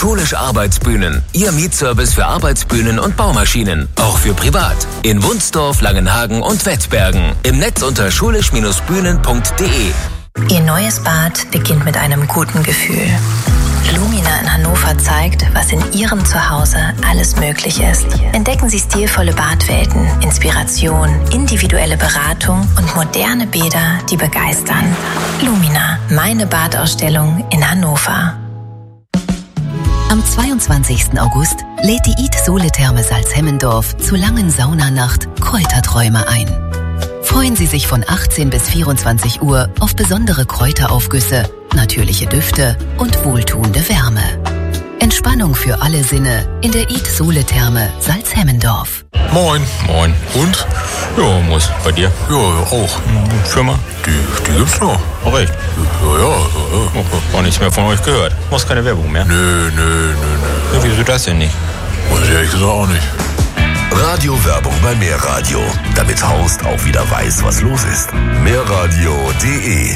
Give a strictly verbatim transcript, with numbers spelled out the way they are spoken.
Schulisch Arbeitsbühnen. Ihr Mietservice für Arbeitsbühnen und Baumaschinen. Auch für privat. In Wunsdorf, Langenhagen und Wettbergen. Im Netz unter schulisch Bindestrich bühnen punkt de. Ihr neues Bad beginnt mit einem guten Gefühl. Lumina in Hannover zeigt, was in Ihrem Zuhause alles möglich ist. Entdecken Sie stilvolle Badwelten, Inspiration, individuelle Beratung und moderne Bäder, die begeistern. Lumina, meine Badausstellung in Hannover. Am zweiundzwanzigsten August lädt die Eat Sole Therme Salzhemmendorf zur langen Saunanacht Kräuterträume ein. Freuen Sie sich von achtzehn bis vierundzwanzig Uhr auf besondere Kräuteraufgüsse, natürliche Düfte und wohltuende Wärme. Entspannung für alle Sinne in der Eat Sole Therme Salzhemmendorf. Moin. Moin. Und? Ja, muss. Bei dir? Ja, auch. Firma? Die, die gibt's noch. Auch echt? Ja, ja. ja. Oh, auch nichts mehr von euch gehört. Muss keine Werbung mehr? Nö, nö, nö, nö. Ja, wieso das denn nicht? Weiß ich ehrlich gesagt auch nicht. Radiowerbung bei Mehrradio, damit Horst auch wieder weiß, was los ist. Mehrradio punkt de